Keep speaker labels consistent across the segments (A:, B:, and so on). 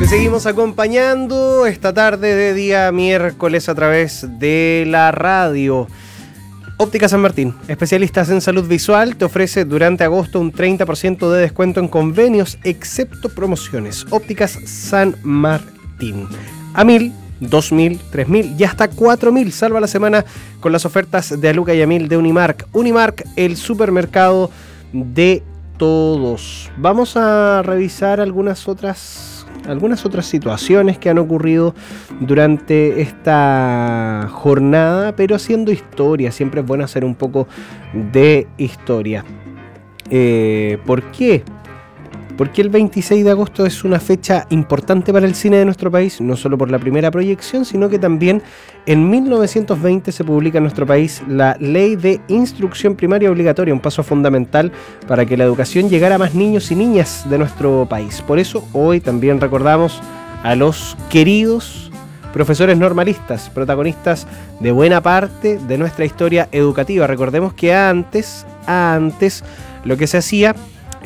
A: Te seguimos acompañando esta tarde de día miércoles a través de la radio. Óptica San Martín, especialistas en salud visual, te ofrece durante agosto un 30% de descuento en convenios, excepto promociones. Ópticas San Martín. A 1.000, 2.000, 3.000 y hasta 4.000. Salva la semana con las ofertas de Aluca y a 1.000 de Unimark. Unimark, el supermercado de todos. Vamos a revisar algunas otras situaciones que han ocurrido durante esta jornada, pero haciendo historia. Siempre es bueno hacer un poco de historia. ¿Por qué? Porque el 26 de agosto es una fecha importante para el cine de nuestro país, no solo por la primera proyección, sino que también en 1920 se publica en nuestro país la Ley de Instrucción Primaria Obligatoria, un paso fundamental para que la educación llegara a más niños y niñas de nuestro país. Por eso hoy también recordamos a los queridos profesores normalistas, protagonistas de buena parte de nuestra historia educativa. Recordemos que antes lo que se hacía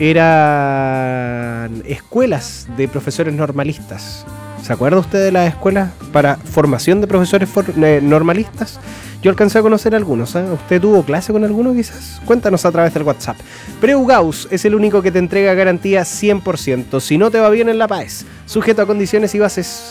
A: eran escuelas de profesores normalistas. ¿Se acuerda usted de las escuelas para formación de profesores normalistas? Yo alcancé a conocer algunos, ¿eh? ¿Usted tuvo clase con alguno quizás? Cuéntanos a través del WhatsApp. Preugaus es el único que te entrega garantía 100%. Si no te va bien en la PAES, sujeto a condiciones y bases,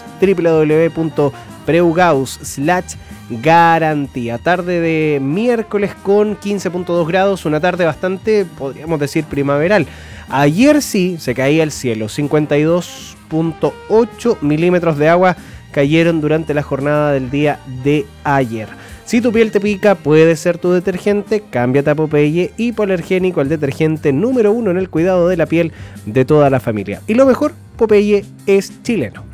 A: www.preugaus.garantía. Tarde de miércoles con 15.2 grados, una tarde bastante, podríamos decir, primaveral. Ayer sí se caía el cielo, 52.8 milímetros de agua cayeron durante la jornada del día de ayer. Si tu piel te pica, puede ser tu detergente. Cámbiate a Popeye Hipoalergénico, el detergente número 1 en el cuidado de la piel de toda la familia. Y lo mejor, Popeye es chileno.